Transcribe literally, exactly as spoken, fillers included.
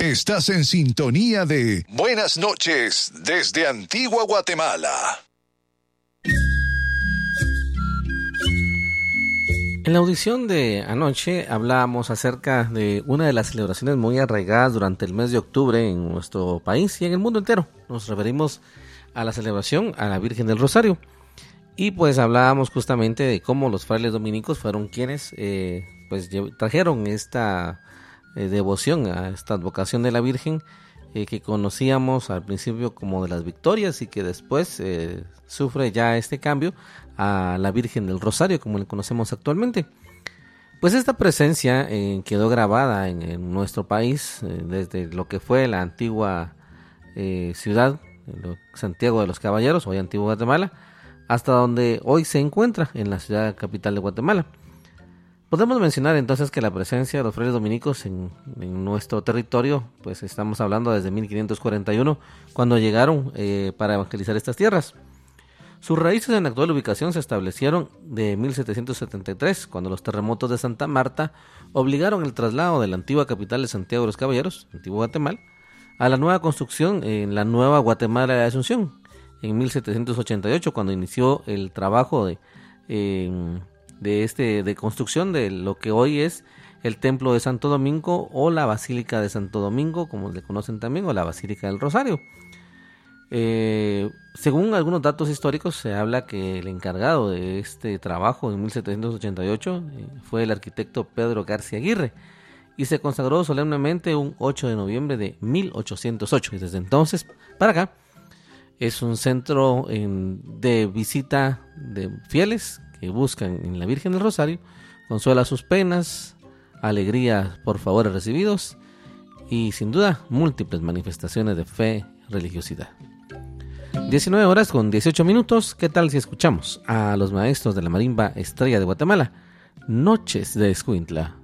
Estás en sintonía de Buenas noches desde Antigua Guatemala. En la audición de anoche hablábamos acerca de una de las celebraciones muy arraigadas durante el mes de octubre en nuestro país y en el mundo entero. Nos referimos a la celebración a la Virgen del Rosario. Y pues hablábamos justamente de cómo los frailes dominicos fueron quienes eh, pues trajeron esta eh, devoción a esta advocación de la Virgen eh, que conocíamos al principio como de las Victorias y que después eh, sufre ya este cambio a la Virgen del Rosario como le conocemos actualmente. Pues esta presencia eh, quedó grabada en, en nuestro país eh, desde lo que fue la antigua eh, ciudad Santiago de los Caballeros, hoy Antigua Guatemala, hasta donde hoy se encuentra en la ciudad capital de Guatemala. Podemos mencionar entonces que la presencia de los frailes dominicos en, en nuestro territorio, pues estamos hablando desde mil quinientos cuarenta y uno, cuando llegaron eh, para evangelizar estas tierras. Sus raíces en la actual ubicación se establecieron de mil setecientos setenta y tres, cuando los terremotos de Santa Marta obligaron el traslado de la antigua capital de Santiago de los Caballeros, Antigua Guatemala, a la nueva construcción en la nueva Guatemala de Asunción, en mil setecientos ochenta y ocho, cuando inició el trabajo de, eh, de, este, de construcción de lo que hoy es el Templo de Santo Domingo o la Basílica de Santo Domingo, como le conocen también, o la Basílica del Rosario. Eh, según algunos datos históricos, se habla que el encargado de este trabajo en mil setecientos ochenta y ocho eh, fue el arquitecto Pedro García Aguirre, y se consagró solemnemente un ocho de noviembre de mil ochocientos ocho, y desde entonces para acá es un centro en, de visita de fieles que buscan en la Virgen del Rosario consuela sus penas, alegría por favores recibidos y sin duda múltiples manifestaciones de fe y religiosidad. diecinueve horas con dieciocho minutos. ¿Qué tal si escuchamos a los maestros de la marimba Estrella de Guatemala? Noches de Escuintla.